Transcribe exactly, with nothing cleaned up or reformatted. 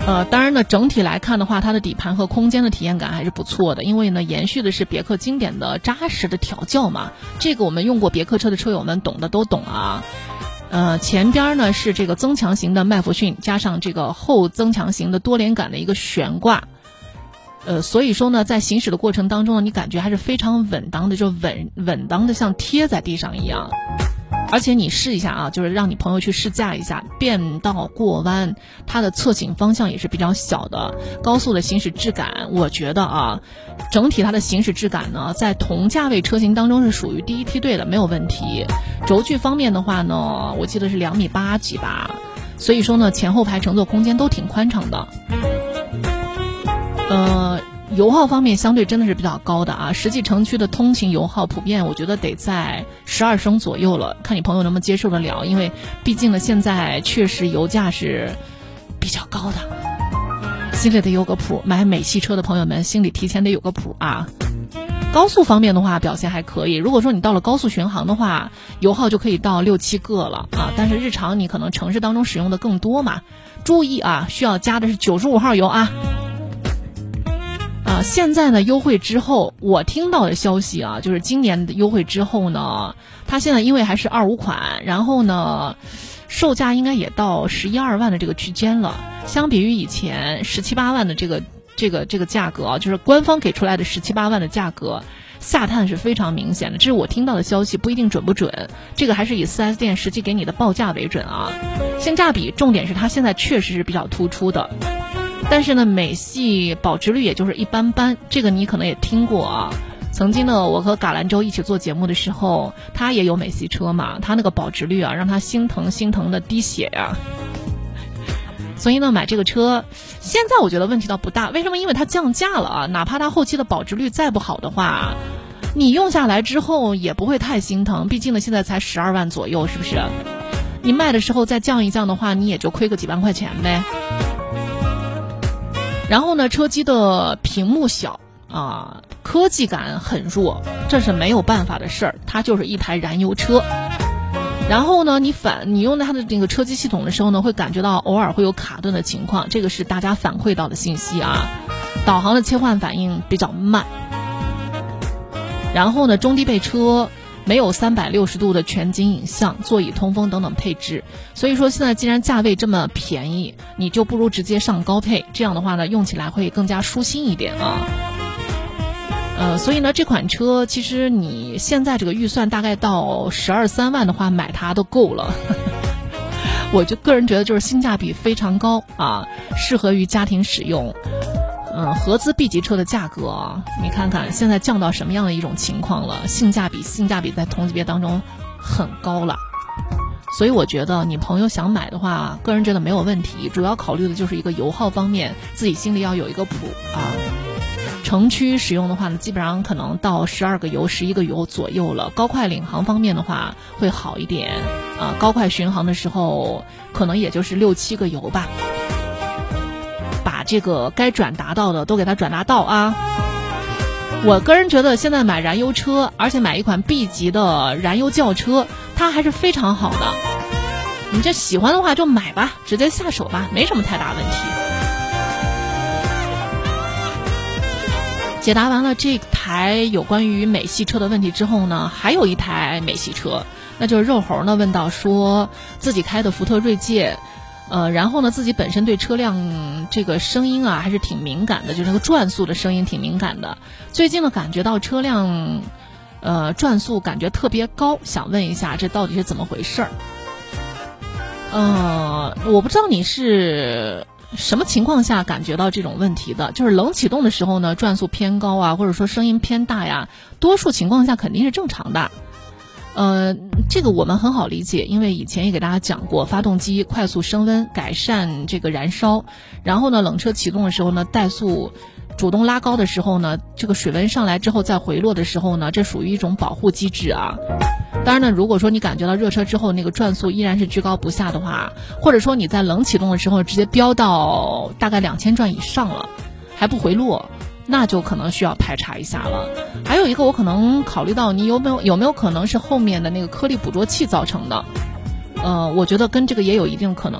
呃，当然呢，整体来看的话，它的底盘和空间的体验感还是不错的，因为呢，延续的是别克经典的扎实的调教嘛。这个我们用过别克车的车友们懂的都懂啊。呃，前边呢是这个增强型的麦弗逊，加上这个后增强型的多连杆的一个悬挂。呃，所以说呢，在行驶的过程当中呢，你感觉还是非常稳当的，就稳稳当的像贴在地上一样。而且你试一下啊，就是让你朋友去试驾一下，变道过弯，它的侧倾方向也是比较小的。高速的行驶质感，我觉得啊，整体它的行驶质感呢，在同价位车型当中是属于第一梯队的，没有问题。轴距方面的话呢，我记得是两米八几吧，所以说呢，前后排乘坐空间都挺宽敞的。呃。油耗方面相对真的是比较高的啊，实际城区的通勤油耗普遍我觉得得在十二升左右了，看你朋友能不能接受得了，因为毕竟呢现在确实油价是比较高的，心里得有个谱，买美系车的朋友们心里提前得有个谱啊。高速方面的话表现还可以，如果说你到了高速巡航的话，油耗就可以到六七个了啊，但是日常你可能城市当中使用的更多嘛，注意啊，需要加的是九十五号油啊。啊，现在呢优惠之后，我听到的消息啊，就是今年的优惠之后呢，它现在因为还是二五款，然后呢，售价应该也到十一二万的这个区间了。相比于以前十七八万的这个这个这个价格啊，就是官方给出来的十七八万的价格，下探是非常明显的。这是我听到的消息，不一定准不准，这个还是以 四 S 店实际给你的报价为准啊。性价比重点是它现在确实是比较突出的。但是呢，美系保值率也就是一般般，这个你可能也听过啊。曾经呢，我和嘎兰州一起做节目的时候，他也有美系车嘛，他那个保值率啊，让他心疼心疼的滴血呀、啊。所以呢，买这个车，现在我觉得问题倒不大。为什么？因为它降价了啊，哪怕它后期的保值率再不好的话，你用下来之后也不会太心疼，毕竟呢，现在才十二万左右，是不是？你卖的时候再降一降的话，你也就亏个几万块钱呗。然后呢，车机的屏幕小啊，科技感很弱，这是没有办法的事儿，它就是一台燃油车。然后呢，你反你用它的这个车机系统的时候呢，会感觉到偶尔会有卡顿的情况，这个是大家反馈到的信息啊。导航的切换反应比较慢。然后呢，中低配车没有三百六十度的全景影像、座椅通风等等配置，所以说现在既然价位这么便宜，你就不如直接上高配，这样的话呢，用起来会更加舒心一点啊。呃，所以呢，这款车其实你现在这个预算大概到十二三万的话，买它都够了。我就个人觉得就是性价比非常高啊，适合于家庭使用。嗯，合资 B 级车的价格啊，你看看现在降到什么样的一种情况了？性价比，性价比在同级别当中很高了。所以我觉得你朋友想买的话，个人觉得没有问题。主要考虑的就是一个油耗方面，自己心里要有一个谱啊。城区使用的话呢，基本上可能到十二个油、十一个油左右了。高快领航方面的话会好一点啊，高快巡航的时候可能也就是六七个油吧。把这个该转达到的都给它转达到啊！我个人觉得现在买燃油车，而且买一款 B 级的燃油轿车，它还是非常好的。你这喜欢的话就买吧，直接下手吧，没什么太大问题。解答完了这台有关于美系车的问题之后呢，还有一台美系车，那就是肉猴呢问到说自己开的福特锐界。呃，然后呢，自己本身对车辆这个声音啊还是挺敏感的，就是那个转速的声音挺敏感的。最近呢，感觉到车辆，呃，转速感觉特别高，想问一下，这到底是怎么回事儿？呃，我不知道你是什么情况下感觉到这种问题的，就是冷启动的时候呢，转速偏高啊，或者说声音偏大呀，多数情况下肯定是正常的。呃，这个我们很好理解，因为以前也给大家讲过，发动机快速升温，改善这个燃烧，然后呢，冷车启动的时候呢，怠速主动拉高的时候呢，这个水温上来之后再回落的时候呢，这属于一种保护机制啊。当然呢，如果说你感觉到热车之后那个转速依然是居高不下的话，或者说你在冷启动的时候直接飙到大概两千转以上了，还不回落，那就可能需要排查一下了。还有一个我可能考虑到你有没有有没有可能是后面的那个颗粒捕捉器造成的，呃，我觉得跟这个也有一定可能